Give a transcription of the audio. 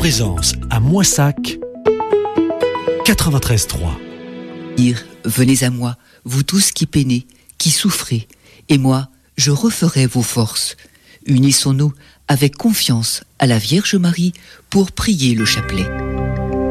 présence à Moissac, 93.3. Dire, venez à moi, vous tous qui peinez, qui souffrez, et moi, je referai vos forces. Unissons-nous avec confiance à la Vierge Marie pour prier le chapelet.